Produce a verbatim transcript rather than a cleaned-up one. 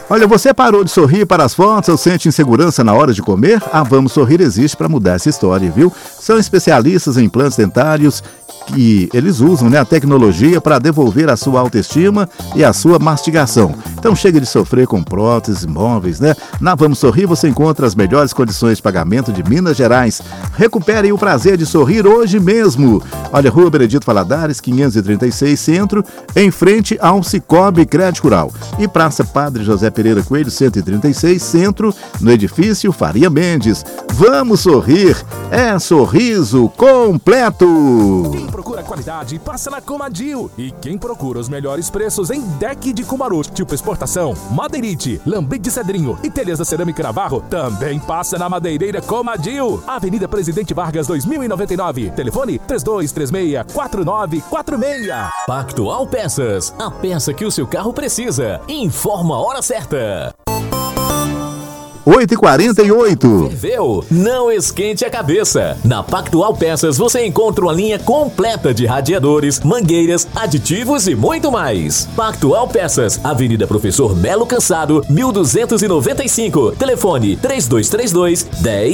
Olha, você parou de sorrir para as fotos ou sente insegurança na hora de comer? A Vamos Sorrir existe para mudar essa história, viu? São especialistas em implantes dentários que eles usam, né, a tecnologia para devolver a sua autoestima e a sua mastigação. Então chega de sofrer com próteses móveis, né? Na Vamos Sorrir você encontra as melhores condições de pagamento de Minas Gerais. Recupere o prazer de sorrir hoje mesmo. Olha, Rua Benedito Valadares, quinhentos e trinta e seis, Centro, em frente ao Cicobi Crédito Rural. E Praça Padre José Pereira Coelho, cento e trinta e seis, Centro, no edifício Faria Mendes. Vamos sorrir, é sorriso completo. Quem procura qualidade, passa na Comadil. E quem procura os melhores preços em deck de Cumaru, tipo exportação, madeirite, lambrete de cedrinho e telhas da cerâmica Navarro, também passa na Madeireira Comadil. Avenida Presidente Vargas, dois mil e noventa e nove. Telefone três dois três seis, quatro nove quatro seis. Pactual Peças, a peça que o seu carro precisa. Informa a hora certa. oito e quarenta e oito. Ferveu? Não esquente a cabeça. Na Pactual Peças você encontra uma linha completa de radiadores, mangueiras, aditivos e muito mais. Pactual Peças, Avenida Professor Melo Cansado, mil duzentos e noventa e cinco. Telefone três dois três dois, dez